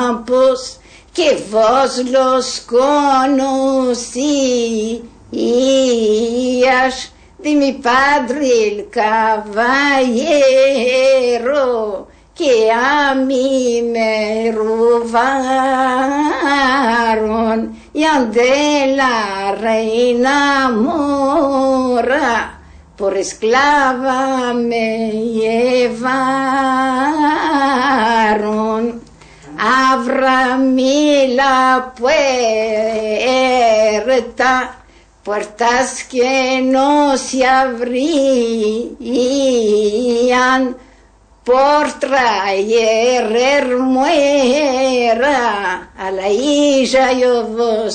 campos que vos los conocías, de mi padre el caballero que a mí me robaron, y ande la reina mora por esclava me llevaron. Ábrame la puerta, puertas que no se abrían, por traer muera a la isla yo vos